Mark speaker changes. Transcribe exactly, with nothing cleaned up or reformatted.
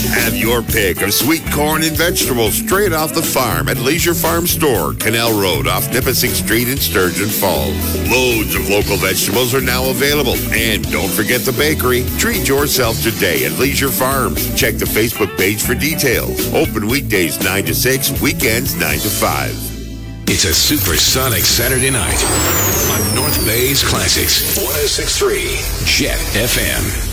Speaker 1: Have your pick of sweet corn and vegetables straight off the farm at Leisure Farm Store, Canal Road off Nipissing Street in Sturgeon Falls. Loads of local vegetables are now available. And don't forget the bakery. Treat yourself today at Leisure Farms. Check the Facebook page for details. Open weekdays nine to six, weekends nine to five.
Speaker 2: It's a supersonic Saturday night on North Bay's Classics. one oh six point three Jet F M.